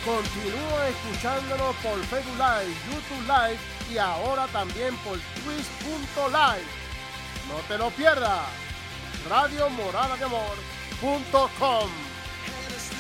Continúa escuchándonos por Facebook Live, YouTube Live y ahora también por Twitch.live. No te lo pierdas. RadioMoradaDeAmor.com